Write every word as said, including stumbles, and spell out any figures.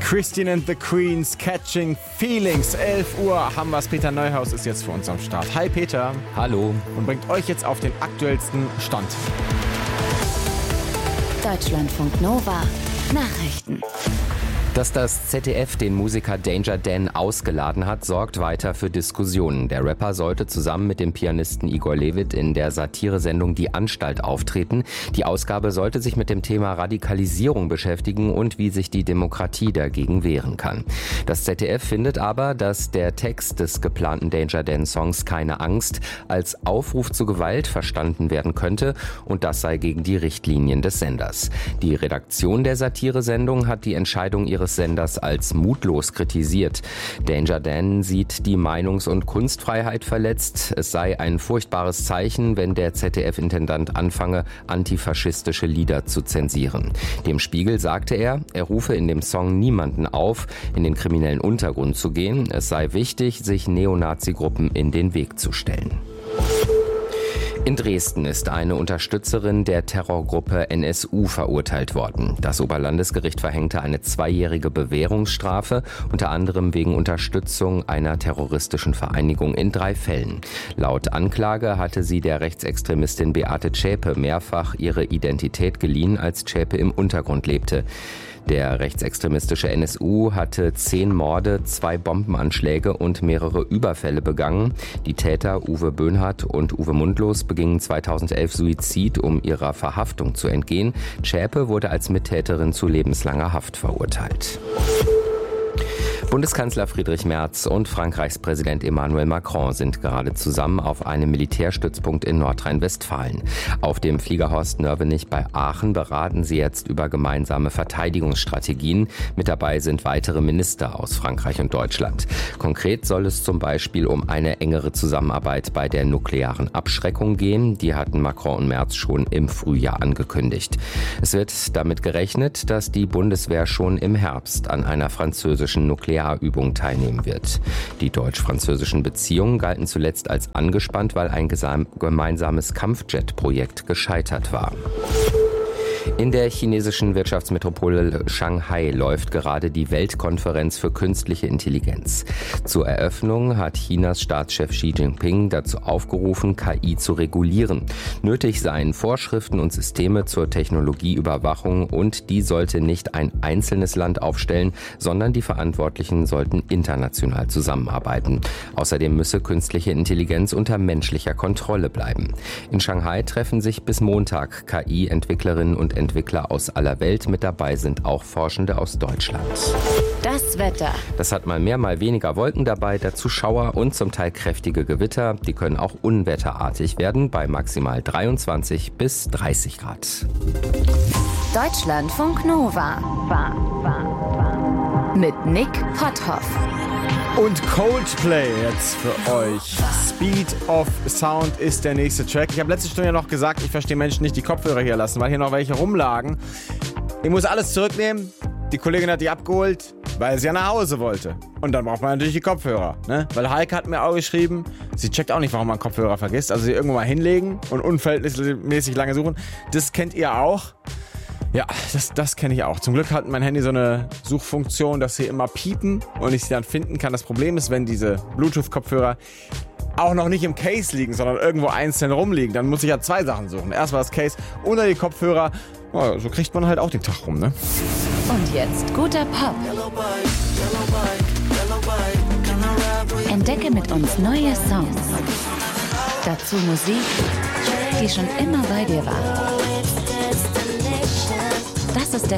Christine and the Queens, Catching Feelings. elf Uhr haben wir's. Peter Neuhaus ist jetzt für uns am Start. Hi Peter. Hallo. Und bringt euch jetzt auf den aktuellsten Stand. Deutschlandfunk Nova Nachrichten. Dass das Z D F den Musiker Danger Dan ausgeladen hat, sorgt weiter für Diskussionen. Der Rapper sollte zusammen mit dem Pianisten Igor Levit in der Satiresendung Die Anstalt auftreten. Die Ausgabe sollte sich mit dem Thema Radikalisierung beschäftigen und wie sich die Demokratie dagegen wehren kann. Das Z D F findet aber, dass der Text des geplanten Danger Dan Songs Keine Angst als Aufruf zu Gewalt verstanden werden könnte und das sei gegen die Richtlinien des Senders. Die Redaktion der Satiresendung hat die Entscheidung ihres Senders als mutlos kritisiert. Danger Dan sieht die Meinungs- und Kunstfreiheit verletzt. Es sei ein furchtbares Zeichen, wenn der Z D F-Intendant anfange, antifaschistische Lieder zu zensieren. Dem Spiegel sagte er, er rufe in dem Song niemanden auf, in den kriminellen Untergrund zu gehen. Es sei wichtig, sich Neonazi-Gruppen in den Weg zu stellen. In Dresden ist eine Unterstützerin der Terrorgruppe N S U verurteilt worden. Das Oberlandesgericht verhängte eine zweijährige Bewährungsstrafe, unter anderem wegen Unterstützung einer terroristischen Vereinigung in drei Fällen. Laut Anklage hatte sie der Rechtsextremistin Beate Zschäpe mehrfach ihre Identität geliehen, als Zschäpe im Untergrund lebte. Der rechtsextremistische N S U hatte zehn Morde, zwei Bombenanschläge und mehrere Überfälle begangen. Die Täter Uwe Böhnhardt und Uwe Mundlos begingen zweitausendelf Suizid, um ihrer Verhaftung zu entgehen. Zschäpe wurde als Mittäterin zu lebenslanger Haft verurteilt. Bundeskanzler Friedrich Merz und Frankreichs Präsident Emmanuel Macron sind gerade zusammen auf einem Militärstützpunkt in Nordrhein-Westfalen. Auf dem Flieger Horst Nörvenich bei Aachen beraten sie jetzt über gemeinsame Verteidigungsstrategien. Mit dabei sind weitere Minister aus Frankreich und Deutschland. Konkret soll es zum Beispiel um eine engere Zusammenarbeit bei der nuklearen Abschreckung gehen. Die hatten Macron und Merz schon im Frühjahr angekündigt. Es wird damit gerechnet, dass die Bundeswehr schon im Herbst an einer französischen Nuklearübung teilnehmen wird. Die deutsch-französischen Beziehungen galten zuletzt als angespannt, weil ein gemeinsames Kampfjet-Projekt gescheitert war. In der chinesischen Wirtschaftsmetropole Shanghai läuft gerade die Weltkonferenz für künstliche Intelligenz. Zur Eröffnung hat Chinas Staatschef Xi Jinping dazu aufgerufen, K I zu regulieren. Nötig seien Vorschriften und Systeme zur Technologieüberwachung und die sollte nicht ein einzelnes Land aufstellen, sondern die Verantwortlichen sollten international zusammenarbeiten. Außerdem müsse künstliche Intelligenz unter menschlicher Kontrolle bleiben. In Shanghai treffen sich bis Montag K I-Entwicklerinnen und Entwickler aus aller Welt. Mit dabei sind auch Forschende aus Deutschland. Das Wetter. Das hat mal mehr, mal weniger Wolken dabei, dazu Schauer und zum Teil kräftige Gewitter. Die können auch unwetterartig werden bei maximal dreiundzwanzig bis dreißig Grad. Deutschlandfunk Nova. War, war, war. Mit Nick Potthoff. Und Coldplay jetzt für euch. Speed of Sound ist der nächste Track. Ich habe letzte Stunde ja noch gesagt, ich verstehe Menschen nicht, die Kopfhörer hier lassen, weil hier noch welche rumlagen. Ich muss alles zurücknehmen. Die Kollegin hat die abgeholt, weil sie ja nach Hause wollte. Und dann braucht man natürlich die Kopfhörer, ne? Weil Heike hat mir auch geschrieben, sie checkt auch nicht, warum man Kopfhörer vergisst. Also sie irgendwo mal hinlegen und unverhältnismäßig lange suchen. Das kennt ihr auch. Ja, das, das kenne ich auch. Zum Glück hat mein Handy so eine Suchfunktion, dass sie immer piepen und ich sie dann finden kann. Das Problem ist, wenn diese Bluetooth-Kopfhörer auch noch nicht im Case liegen, sondern irgendwo einzeln rumliegen, dann muss ich ja zwei Sachen suchen. Erstmal das Case und dann die Kopfhörer. Ja, so kriegt man halt auch den Tag rum, ne? Und jetzt guter Pop. Entdecke mit uns neue Songs. Dazu Musik, die schon immer bei dir war. Das ist der